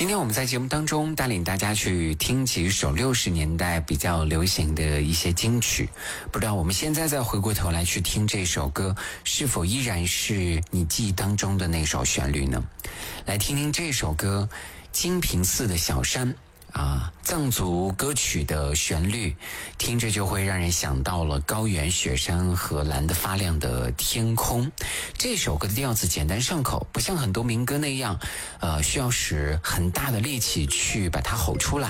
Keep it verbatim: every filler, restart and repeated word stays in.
今天我们在节目当中带领大家去听几首六十年代比较流行的一些金曲，不知道我们现在再回过头来去听这首歌，是否依然是你记忆当中的那首旋律呢？来听听这首歌《金平寺的小山》啊，藏族歌曲的旋律，听着就会让人想到了高原雪山和蓝得发亮的天空。这首歌的调子简单上口，不像很多民歌那样，呃，需要使很大的力气去把它吼出来。